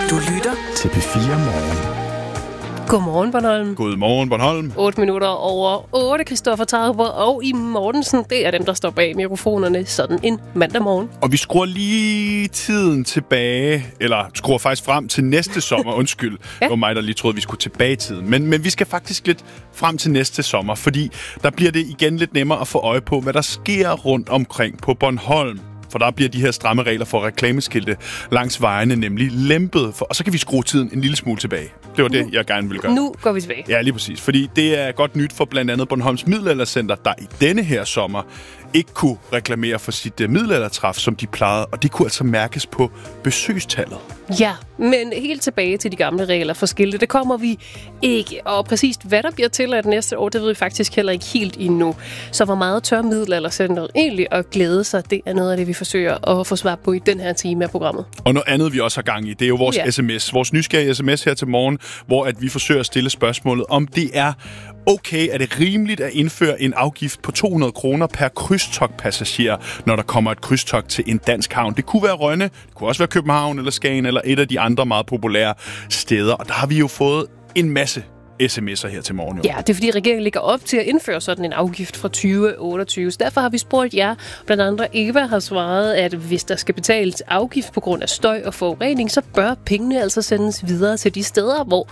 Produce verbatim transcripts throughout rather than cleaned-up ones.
Du lytter til P fire Morgen. Godmorgen, Bornholm. Godmorgen, Bornholm. otte minutter over otte. Christoffer Tauber og I Mortensen, det er dem, der står bag mikrofonerne sådan en mandag morgen. Og vi skruer lige tiden tilbage, eller skruer faktisk frem til næste sommer, undskyld. ja. Det var mig, der lige troede, vi skulle tilbage i tiden. Men, men vi skal faktisk lidt frem til næste sommer, fordi der bliver det igen lidt nemmere at få øje på, hvad der sker rundt omkring på Bornholm. For der bliver de her stramme regler for reklameskilte langs vejene nemlig lempet. For, og så kan vi skrue tiden en lille smule tilbage. Det var det, jeg gerne ville gøre. Nu går vi tilbage. Ja, lige præcis. Fordi det er godt nyt for blandt andet Bornholms Middelaldercenter, der i denne her sommer ikke kunne reklamere for sit uh, middelaldertræf, som de plejede. Og det kunne altså mærkes på besøgstallet. Ja, men helt tilbage til de gamle regler for skilte, det kommer vi ikke. Og præcist hvad der bliver tilladt næste år, det ved vi faktisk heller ikke helt endnu. Så hvor meget tør Middelaldercenteret egentlig at glæde sig, det er noget af det, vi forsøger at få svar på i den her time af programmet. Og noget andet, vi også har gang i, det er jo vores ja. sms. Vores nysgerrige sms her til morgen, hvor at vi forsøger at stille spørgsmålet, om det er okay, er det rimeligt at indføre en afgift på to hundrede kroner per krydstogtpassager, når der kommer et krydstogt til en dansk havn. Det kunne være Rønne, det kunne også være København eller Skagen eller et af de andre meget populære steder. Og der har vi jo fået en masse sms'er her til morgen. Jo. Ja, det er fordi regeringen ligger op til at indføre sådan en afgift fra tyve otteogtyve. Så derfor har vi spurgt jer. Blandt andre Eva har svaret, at hvis der skal betales afgift på grund af støj og forurening, så bør pengene altså sendes videre til de steder, hvor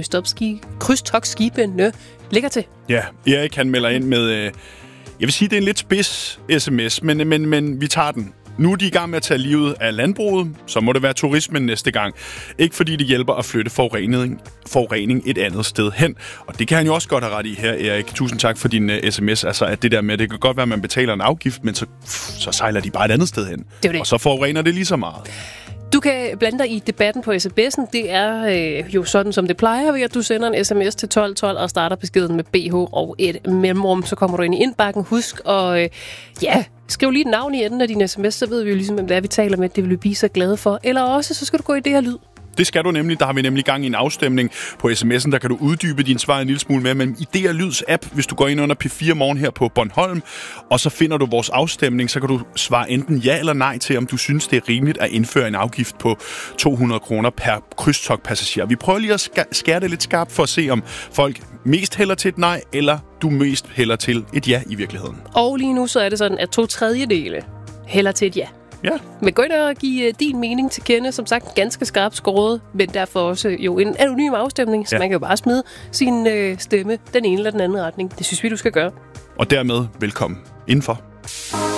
krydstogtskibene ligger til. Ja, Erik kan melder ind med, øh, jeg vil sige, det er en lidt spids sms, men, men, men vi tager den. Nu er de i gang med at tage livet af landbruget, så må det være turismen næste gang. Ikke fordi det hjælper at flytte forurening, forurening et andet sted hen. Og det kan han jo også godt have ret i her, Erik. Tusind tak for din uh, sms. Altså, at det der med, det kan godt være, at man betaler en afgift, men så, så sejler de bare et andet sted hen. Det er det. Og så forurener det lige så meget. Du kan blande dig i debatten på sms'en. Det er øh, jo sådan, som det plejer ved, at du sender en sms til tolv tolv og starter beskeden med B H og et mellemrum. Så kommer du ind i indbakken. Husk at øh, ja, skriv lige et navn i enden af din sms, så ved vi jo ligesom, hvem det er, vi taler med. Det vil vi blive så glade for. Eller også, så skal du gå i det her lyd. Det skal du nemlig. Der har vi nemlig gang i en afstemning på sms'en. Der kan du uddybe din svar en lille smule mere. Men i D R Lyds app, hvis du går ind under P fire Morgen her på Bornholm, og så finder du vores afstemning, så kan du svare enten ja eller nej til, om du synes, det er rimeligt at indføre en afgift på to hundrede kroner per krydstogtpassager. Vi prøver lige at skære det lidt skarpt for at se, om folk mest hælder til et nej, eller du mest hælder til et ja i virkeligheden. Og lige nu så er det sådan, at to tredjedele hælder til et ja. Ja. Men gå ind og give din mening til kende. Som sagt, ganske skarpt skåret, men derfor også jo en anonym afstemning, så ja. Man kan jo bare smide sin øh, stemme den ene eller den anden retning. Det synes vi, du skal gøre. Og dermed velkommen indenfor.